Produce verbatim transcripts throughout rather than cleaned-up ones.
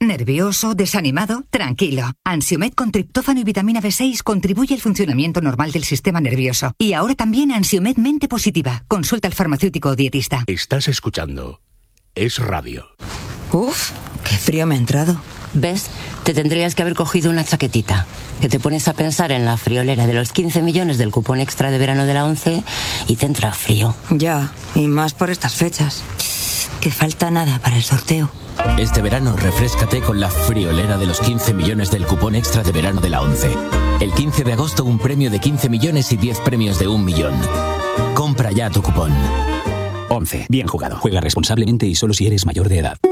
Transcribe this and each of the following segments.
¿Nervioso? ¿Desanimado? Tranquilo. Ansiomed con triptófano y vitamina B seis contribuye al funcionamiento normal del sistema nervioso. Y ahora también Ansiomed Mente Positiva. Consulta al farmacéutico o dietista. Estás escuchando Es Radio. Uf, qué frío me ha entrado. ¿Ves? Te tendrías que haber cogido una chaquetita. Que te pones a pensar en la friolera de los quince millones del cupón extra de verano de la ONCE y te entra frío. Ya, y más por estas fechas. Que falta nada para el sorteo. Este verano refréscate con la friolera de los quince millones del cupón extra de verano de la ONCE. El quince de agosto un premio de quince millones y diez premios de un millón. Compra ya tu cupón. ONCE. Bien jugado. Juega responsablemente y solo si eres mayor de edad.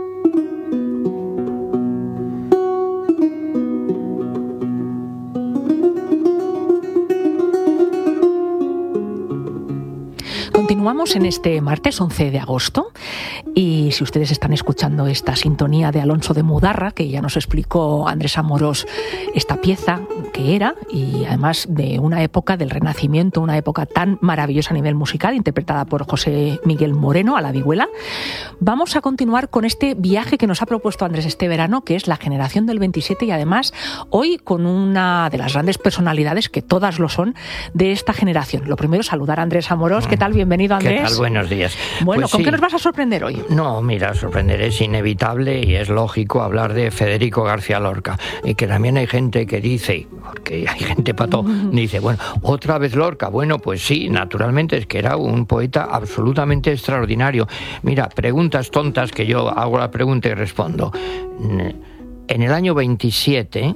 Continuamos en este martes once de agosto y si ustedes están escuchando esta sintonía de Alonso de Mudarra, que ya nos explicó Andrés Amorós esta pieza que era, y además de una época del Renacimiento, una época tan maravillosa a nivel musical, interpretada por José Miguel Moreno a la vihuela, vamos a continuar con este viaje que nos ha propuesto Andrés este verano, que es la generación del veintisiete, y además hoy con una de las grandes personalidades, que todas lo son, de esta generación. Lo primero, saludar a Andrés Amorós. ¿Qué tal? Bienvenido, Andrés. ¿Qué tal? Buenos días. Bueno, pues ¿con sí. qué nos vas a sorprender hoy? No, mira, sorprender es inevitable y es lógico hablar de Federico García Lorca. Y que también hay gente que dice, porque hay gente pato, dice, bueno, ¿otra vez Lorca? Bueno, pues sí, naturalmente, es que era un poeta absolutamente extraordinario. Mira, preguntas tontas que yo hago la pregunta y respondo. En el año veintisiete...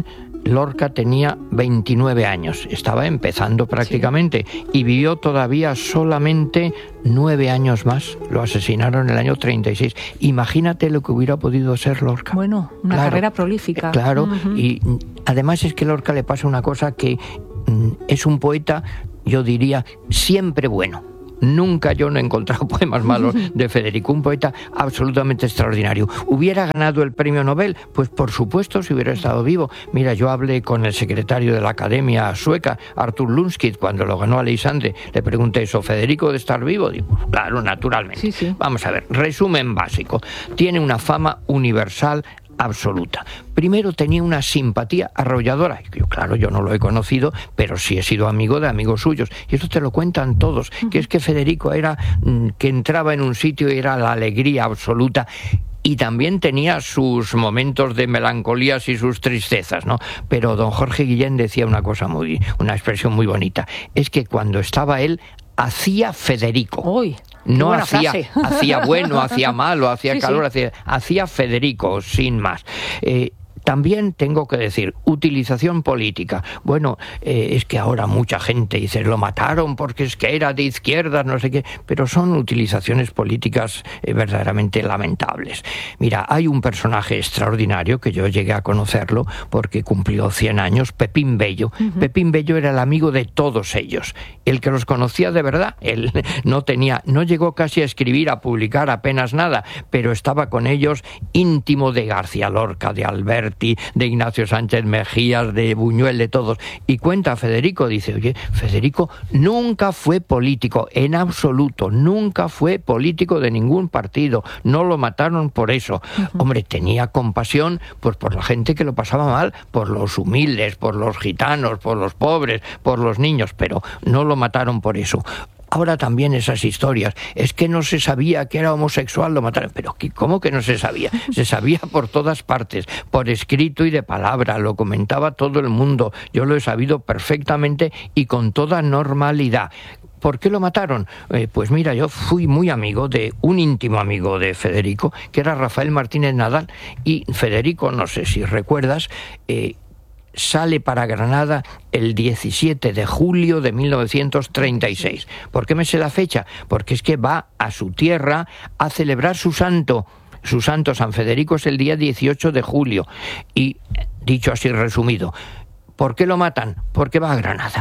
Lorca tenía veintinueve años, estaba empezando prácticamente, sí. Y vivió todavía solamente nueve años más. Lo asesinaron en el año treinta y seis. Imagínate lo que hubiera podido ser Lorca. Bueno, una claro, carrera prolífica. Claro, uh-huh. Y además es que a Lorca le pasa una cosa que mm, es un poeta, yo diría, siempre bueno. Nunca yo no he encontrado poemas malos de Federico, un poeta absolutamente extraordinario. ¿Hubiera ganado el premio Nobel? Pues por supuesto, si hubiera estado vivo. Mira, yo hablé con el secretario de la Academia Sueca, Artur Lundskid, cuando lo ganó Alexandre. Le pregunté eso, ¿Federico de estar vivo? Digo, claro, naturalmente. Sí, sí. Vamos a ver, resumen básico. Tiene una fama universal absoluta. Primero, tenía una simpatía arrolladora. Yo, claro, yo no lo he conocido, pero sí he sido amigo de amigos suyos. Y eso te lo cuentan todos, que es que Federico era mm, que entraba en un sitio y era la alegría absoluta. Y también tenía sus momentos de melancolías y sus tristezas, ¿no? Pero don Jorge Guillén decía una cosa muy, una expresión muy bonita. Es que cuando estaba él, hacía Federico. Uy. No hacía, hacía bueno, hacía malo, hacía sí, calor, sí. Hacía, hacía Federico, sin más. Eh, También tengo que decir, utilización política. Bueno, eh, es que ahora mucha gente dice, lo mataron porque es que era de izquierdas, no sé qué, pero son utilizaciones políticas eh, verdaderamente lamentables. Mira, hay un personaje extraordinario que yo llegué a conocerlo porque cumplió cien años, Pepín Bello. Uh-huh. Pepín Bello era el amigo de todos ellos, el que los conocía de verdad. Él no tenía, no llegó casi a escribir, a publicar apenas nada, pero estaba con ellos, íntimo de García Lorca, de Alberti, de Ignacio Sánchez Mejías, de Buñuel, de todos. Y cuenta Federico, dice, oye, Federico nunca fue político, en absoluto, nunca fue político de ningún partido, no lo mataron por eso. Uh-huh. Hombre, tenía compasión pues por la gente que lo pasaba mal, por los humildes, por los gitanos, por los pobres, por los niños, pero no lo mataron por eso. Ahora también esas historias, es que no se sabía que era homosexual, lo mataron. Pero ¿cómo que no se sabía? Se sabía por todas partes, por escrito y de palabra, lo comentaba todo el mundo. Yo lo he sabido perfectamente y con toda normalidad. ¿Por qué lo mataron? Eh, pues mira, yo fui muy amigo de un íntimo amigo de Federico, que era Rafael Martínez Nadal, y Federico, no sé si recuerdas, eh, sale para Granada el diecisiete de julio de mil novecientos treinta y seis. ¿Por qué me sé la fecha? Porque es que va a su tierra a celebrar su santo. Su santo San Federico es el día dieciocho de julio. Y, dicho así resumido, ¿por qué lo matan? Porque va a Granada.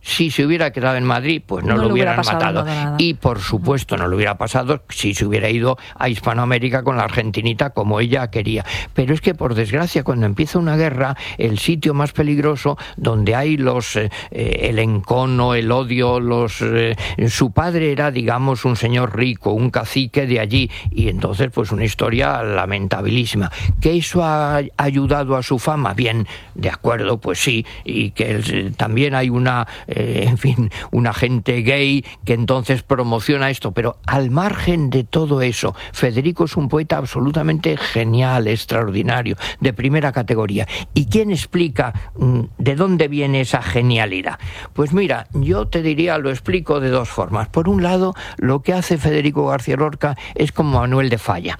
Si se hubiera quedado en Madrid, pues no, no lo hubieran matado. Y por supuesto no lo hubiera pasado si se hubiera ido a Hispanoamérica con la argentinita como ella quería. Pero es que por desgracia cuando empieza una guerra, el sitio más peligroso donde hay los eh, el encono, el odio, los eh, su padre era, digamos, un señor rico, un cacique de allí, y entonces pues una historia lamentabilísima. ¿Que eso ha ayudado a su fama? Bien, de acuerdo, pues sí, y que el, también hay una Eh, en fin, un agente gay que entonces promociona esto, pero al margen de todo eso, Federico es un poeta absolutamente genial, extraordinario, de primera categoría. ¿Y quién explica mm, de dónde viene esa genialidad? Pues mira, yo te diría, lo explico de dos formas. Por un lado, lo que hace Federico García Lorca es como Manuel de Falla,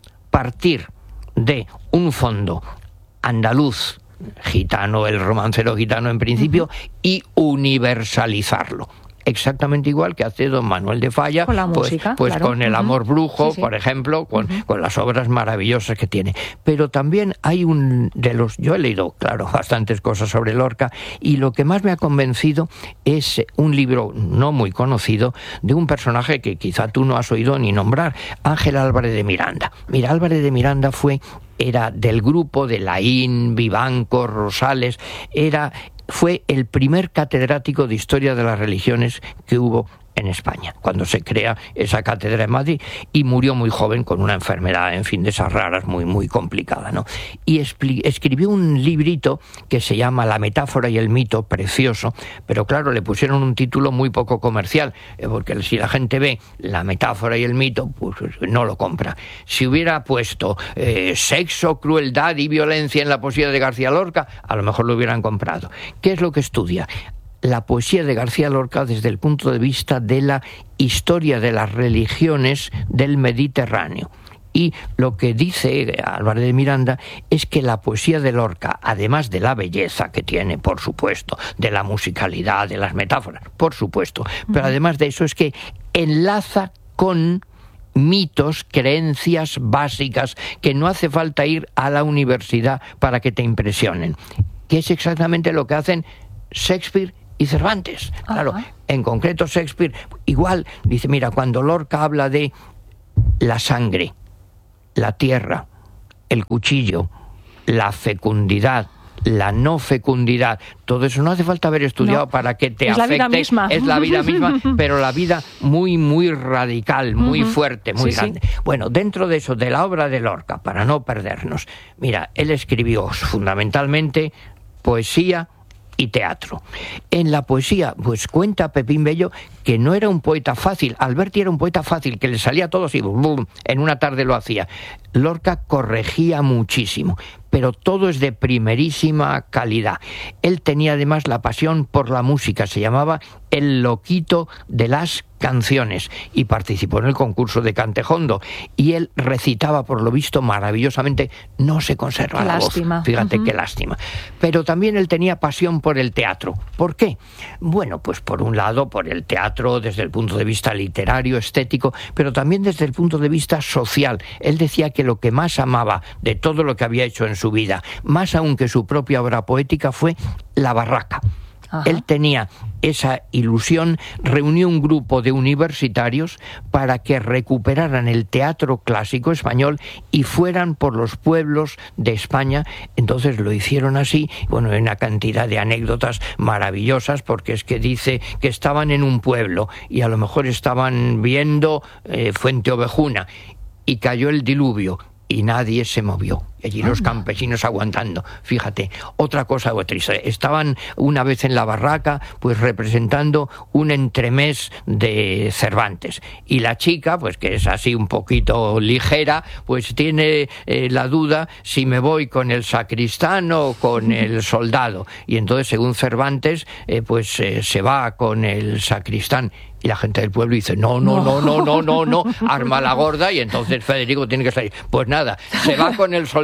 partir de un fondo andaluz, gitano, el romancero gitano en principio, uh-huh. y universalizarlo. Exactamente igual que hace don Manuel de Falla, con la pues, música, pues claro. con El amor brujo, sí, sí. por ejemplo, con, uh-huh. con las obras maravillosas que tiene. Pero también hay un de los... Yo he leído, claro, bastantes cosas sobre Lorca, y lo que más me ha convencido es un libro no muy conocido de un personaje que quizá tú no has oído ni nombrar, Ángel Álvarez de Miranda. Mira, Álvarez de Miranda fue... era del grupo de Laín, Vivanco, Rosales, era, fue el primer catedrático de Historia de las Religiones que hubo en España, cuando se crea esa cátedra en Madrid, y murió muy joven con una enfermedad, en fin, de esas raras, muy, muy complicada, ¿no? Y escribió un librito que se llama La metáfora y el mito, precioso, pero claro, le pusieron un título muy poco comercial, porque si la gente ve La metáfora y el mito, pues no lo compra. Si hubiera puesto eh, sexo, crueldad y violencia en la poesía de García Lorca, a lo mejor lo hubieran comprado. ¿Qué es lo que estudia? La poesía de García Lorca desde el punto de vista de la historia de las religiones del Mediterráneo. Y lo que dice Álvarez de Miranda es que la poesía de Lorca, además de la belleza que tiene, por supuesto, de la musicalidad, de las metáforas, por supuesto, pero además de eso es que enlaza con mitos, creencias básicas, que no hace falta ir a la universidad para que te impresionen, que es exactamente lo que hacen Shakespeare y Cervantes. Ajá. Claro, en concreto Shakespeare igual dice, mira, cuando Lorca habla de la sangre, la tierra, el cuchillo, la fecundidad, la no fecundidad, todo eso no hace falta haber estudiado no, para que te es afecte, la vida misma. Es la vida misma, pero la vida muy, muy radical, muy uh-huh. fuerte, muy sí, grande. Sí. Bueno, dentro de eso, de la obra de Lorca, para no perdernos, mira, él escribió fundamentalmente poesía y teatro. En la poesía, pues cuenta Pepín Bello que no era un poeta fácil. Alberti era un poeta fácil, que le salía todo así, boom, en una tarde lo hacía. Lorca corregía muchísimo, pero todo es de primerísima calidad. Él tenía además la pasión por la música, se llamaba el loquito de las canciones, y participó en el concurso de Cantejondo, y él recitaba, por lo visto, maravillosamente. No se conserva qué la lástima. voz, fíjate Uh-huh. qué lástima. Pero también él tenía pasión por el teatro. ¿Por qué? Bueno, pues por un lado, por el teatro desde el punto de vista literario, estético, pero también desde el punto de vista social. Él decía que lo que más amaba de todo lo que había hecho en su vida, más aún que su propia obra poética, fue la barraca. Ajá. Él tenía esa ilusión, reunió un grupo de universitarios para que recuperaran el teatro clásico español y fueran por los pueblos de España. Entonces lo hicieron así. Bueno, hay una cantidad de anécdotas maravillosas, porque es que dice que estaban en un pueblo y a lo mejor estaban viendo eh, Fuente Ovejuna, y cayó el diluvio y nadie se movió. Y allí los campesinos aguantando. Fíjate, otra cosa triste. Estaban una vez en la barraca, pues representando un entremés de Cervantes. Y la chica, pues que es así un poquito ligera, pues tiene eh, la duda si me voy con el sacristán o con el soldado. Y entonces, según Cervantes, eh, pues eh, se va con el sacristán. Y la gente del pueblo dice, no, no, no, no, no, no, no, arma la gorda, y entonces Federico tiene que salir. Pues nada, se va con el soldado.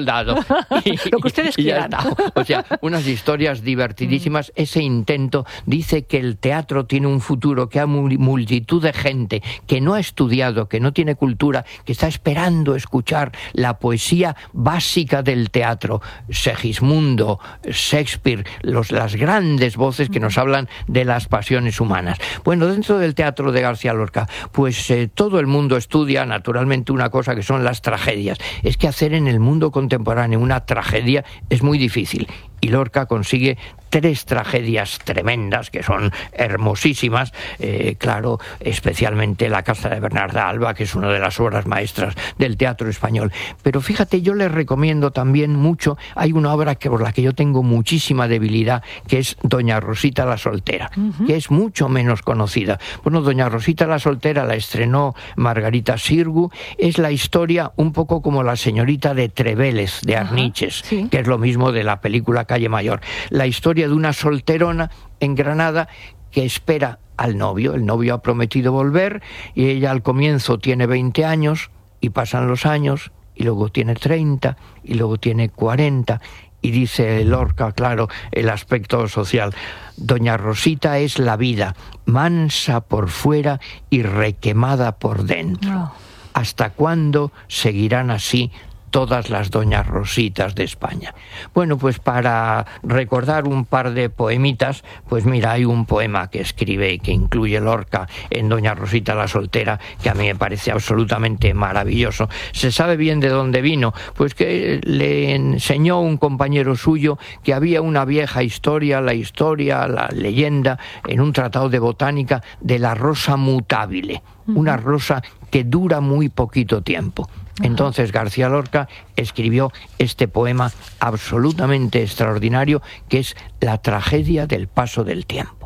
soldado. Y, lo que ustedes y ya quieran. está. O sea, unas historias divertidísimas. Ese intento dice que el teatro tiene un futuro, que hay multitud de gente que no ha estudiado, que no tiene cultura, que está esperando escuchar la poesía básica del teatro. Segismundo, Shakespeare, los, las grandes voces que nos hablan de las pasiones humanas. Bueno, dentro del teatro de García Lorca, pues eh, todo el mundo estudia naturalmente una cosa que son las tragedias. Es que hacer en el mundo contemporáneo una tragedia es muy difícil. Y Lorca consigue tres tragedias tremendas que son hermosísimas, eh, claro, especialmente La Casa de Bernarda Alba, que es una de las obras maestras del teatro español. Pero fíjate, yo les recomiendo también mucho, hay una obra que por la que yo tengo muchísima debilidad, que es Doña Rosita la Soltera, uh-huh. que es mucho menos conocida. Bueno, Doña Rosita la Soltera la estrenó Margarita Sirgu, es la historia un poco como La señorita de Trevélez, de Arniches, uh-huh. sí. que es lo mismo de la película Calle Mayor. La historia de una solterona en Granada que espera al novio. El novio ha prometido volver y ella al comienzo tiene veinte años y pasan los años y luego tiene treinta y luego tiene cuarenta y dice Lorca, claro, el aspecto social. Doña Rosita es la vida, mansa por fuera y requemada por dentro. Oh. ¿Hasta cuándo seguirán así todas las Doñas Rositas de España? Bueno, pues para recordar un par de poemitas, pues mira, hay un poema que escribe y que incluye Lorca en Doña Rosita la Soltera, que a mí me parece absolutamente maravilloso. ¿Se sabe bien de dónde vino? Pues que le enseñó un compañero suyo que había una vieja historia, la historia, la leyenda, en un tratado de botánica, de la rosa mutable, una rosa que dura muy poquito tiempo. Entonces García Lorca escribió este poema absolutamente extraordinario, que es La tragedia del paso del tiempo.